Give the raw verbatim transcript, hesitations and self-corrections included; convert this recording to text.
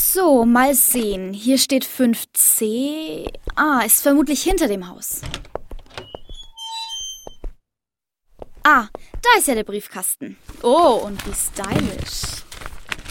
So, mal sehen. Hier steht fünf C. Ah, ist vermutlich hinter dem Haus. Ah, da ist ja der Briefkasten. Oh, und wie stylisch.